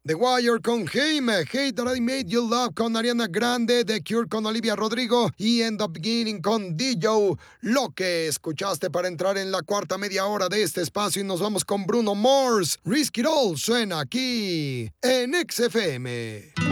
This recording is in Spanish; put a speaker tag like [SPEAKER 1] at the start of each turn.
[SPEAKER 1] The Wire con Hate, Hate That I Made You Love con Ariana Grande, The Cure con Olivia Rodrigo y In the Beginning con DJ. Lo que escuchaste para entrar en la cuarta media hora de este espacio y nos vamos con Bruno Mars. Risk It All suena aquí en XFM.